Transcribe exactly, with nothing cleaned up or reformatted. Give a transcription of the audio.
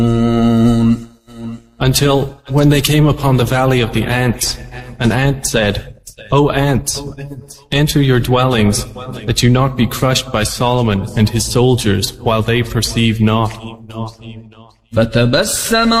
Until when they came upon the valley of the ants, an ant said, O ants, enter your dwellings, that you not be crushed by Solomon and his soldiers while they perceive not. فتبسم